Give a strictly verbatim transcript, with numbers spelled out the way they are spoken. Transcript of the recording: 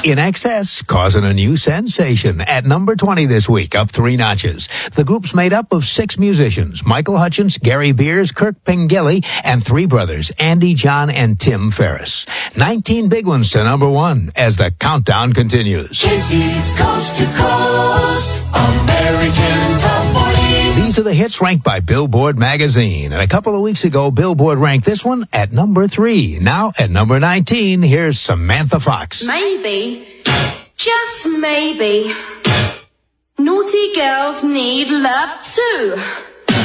In Excess, causing a new sensation at number twenty this week, up three notches. The group's made up of six musicians: Michael Hutchence, Gary Beers, Kirk Pengilly, and three brothers, Andy, John, and Tim Ferriss. nineteen big ones to number one as the countdown continues. Casey's Coast to Coast, American Top forty. These are the hits ranked by Billboard magazine. And a couple of weeks ago, Billboard ranked this one at number three. Now at number nineteen, here's Samantha Fox. Maybe, just maybe, naughty girls need love too.